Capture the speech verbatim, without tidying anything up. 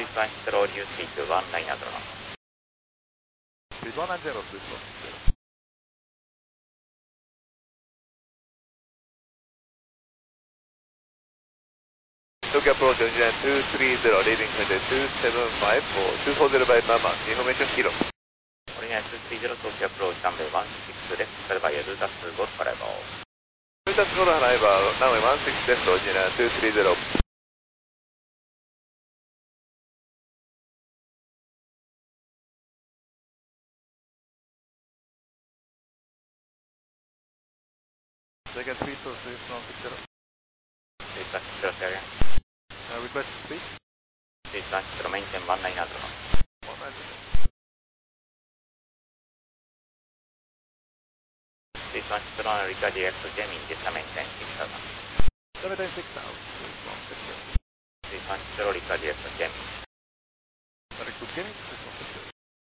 Please one zero, you three two one nine zero. Please one nine zero, please one zero. Tokyo approach engine two three zero, leaving headed two seven five for two four zero by Mama, information kilo. Original two three zero, Tokyo approach runway one six left, followed by Delta two Golf arrival. Delta two Golf arrival, runway one six left, original two three zero. Second three four three one six zero. Please one zero, carrier. Uh, request speed. Please one zero, maintain one nine zero. one nine zero. Please one zero, record direct to Gemini, Delta maintain six thousand. Delta maintain six thousand, please one six zero. Please one zero, record direct to Gemini. Direct to Gemini, please one six zero.